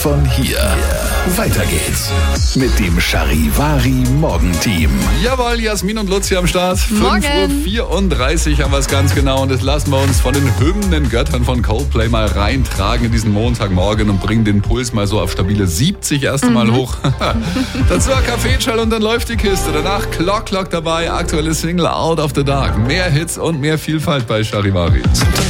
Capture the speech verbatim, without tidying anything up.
Von hier. Weiter geht's mit dem Charivari Morgenteam. Jawohl, Jasmin und Luzi am Start. Morgen. fünf Uhr vierunddreißig haben wir es ganz genau. Und das lassen wir uns von den hymnen Göttern von Coldplay mal reintragen in diesen Montagmorgen und bringen den Puls mal so auf stabile siebzig erst einmal mhm. hoch. Dazu ein Kaffeeschall und dann läuft die Kiste. Danach Clock Clock dabei, aktuelle Single Out of the Dark. Mehr Hits und mehr Vielfalt bei Charivari.